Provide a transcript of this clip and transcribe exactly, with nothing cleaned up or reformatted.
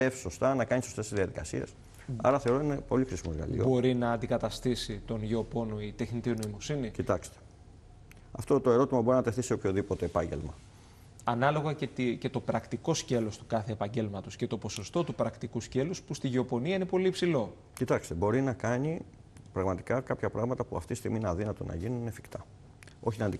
σωστά, να κάνει σωστές διαδικασίες. Άρα θεωρώ είναι πολύ χρήσιμο εργαλείο. Μπορεί να αντικαταστήσει τον γεωπόνο η τεχνητή νοημοσύνη? Κοιτάξτε. Αυτό το ερώτημα μπορεί να τεθεί σε οποιοδήποτε επάγγελμα. Ανάλογα και, τη, και το πρακτικό σκέλος του κάθε επαγγέλματος και το ποσοστό του πρακτικού σκέλους που στη γεωπονία είναι πολύ υψηλό. Κοιτάξτε, μπορεί να κάνει πραγματικά κάποια πράγματα που αυτή τη στιγμή είναι αδύνατο να γίνουν εφικτά. Όχι να